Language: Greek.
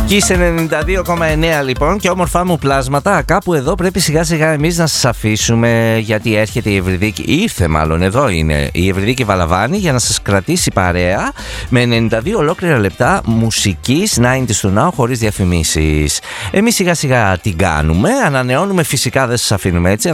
Kiss 92,9 λοιπόν και όμορφά μου πλάσματα. Κάπου εδώ πρέπει σιγά σιγά εμείς να σας αφήσουμε, γιατί έρχεται η Ευρυδίκη. Ήρθε μάλλον, εδώ είναι η Ευρυδίκη Βαλαβάνη για να σας κρατήσει παρέα με 92 ολόκληρα λεπτά μουσικής 90's to now χωρίς διαφημίσεις. Εμείς σιγά σιγά την κάνουμε, ανανεώνουμε, φυσικά δεν σας αφήνουμε έτσι.